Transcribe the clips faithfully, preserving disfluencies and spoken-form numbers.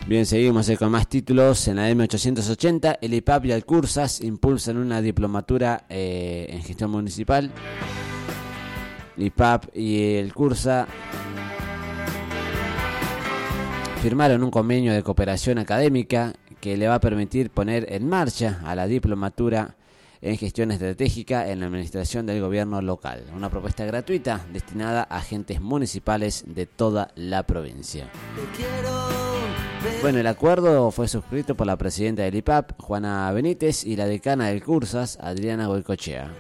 Bien, seguimos eh, con más títulos. En la M ochocientos ochenta, el I P A P y el Cursas impulsan una diplomatura eh, en gestión municipal. El I P A P y el Cursa firmaron un convenio de cooperación académica que le va a permitir poner en marcha a la diplomatura en gestión estratégica en la administración del gobierno local. Una propuesta gratuita destinada a agentes municipales de toda la provincia. Bueno, el acuerdo fue suscrito por la presidenta del I P A P, Juana Benítez, y la decana del Cursas, Adriana Goicoechea.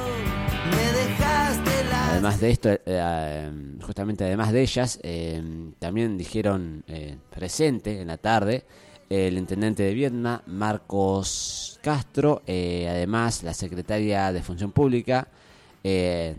Además de esto, eh, justamente además de ellas, eh, también dijeron eh, presente en la tarde el intendente de Viedma, Marcos Castro, eh, además la secretaria de Función Pública, eh,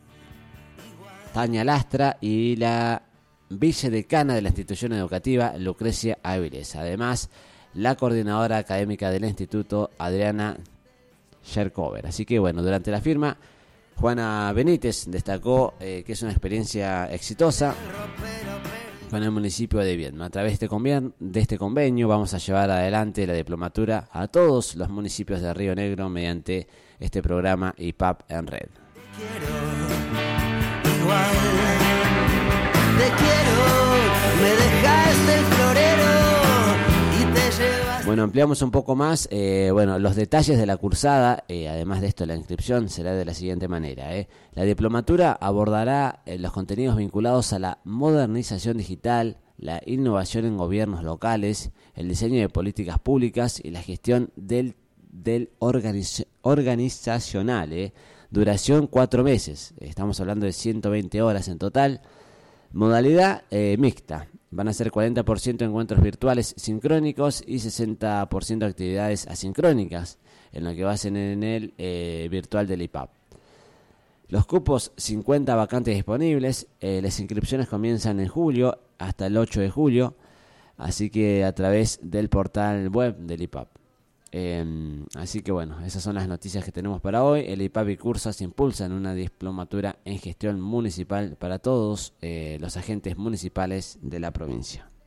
Tania Lastra, y la vicedecana de la institución educativa, Lucrecia Áviles. Además, la coordinadora académica del instituto, Adriana Scherkover. Así que bueno, durante la firma, Juana Benítez destacó eh, que es una experiencia exitosa con el municipio de Viedma. A través de este, conven- de este convenio vamos a llevar adelante la diplomatura a todos los municipios de Río Negro mediante este programa I P A P en red. Te quiero, igual, te quiero, me dejaste el florero y te llevas. Bueno, ampliamos un poco más. Eh, bueno, los detalles de la cursada, eh, además de esto, la inscripción será de la siguiente manera. Eh. La diplomatura abordará eh, los contenidos vinculados a la modernización digital, la innovación en gobiernos locales, el diseño de políticas públicas y la gestión del, del organiz, organizacional. Eh. Duración cuatro meses. Estamos hablando de ciento veinte horas en total. Modalidad eh, mixta. Van a ser cuarenta por ciento encuentros virtuales sincrónicos y sesenta por ciento actividades asincrónicas, en lo que va a ser en el eh, virtual del I P A P. Los cupos, cincuenta vacantes disponibles. Eh, las inscripciones comienzan en julio hasta el ocho de julio, así que a través del portal web del I P A P. Eh, así que bueno, esas son las noticias que tenemos para hoy. El I P A P y Cursas impulsan una diplomatura en gestión municipal para todos eh, los agentes municipales de la provincia.